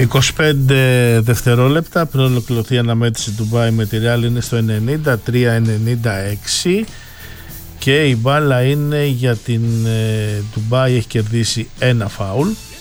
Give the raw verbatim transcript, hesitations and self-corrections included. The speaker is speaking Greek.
είκοσι πέντε δευτερόλεπτα πριν ολοκληρωθεί η αναμέτρηση του Ντουμπάι με τη Real είναι στο ενενήντα τρία ενενήντα έξι και η μπάλα είναι για την Ντουμπάι, έχει κερδίσει ένα φάουλ.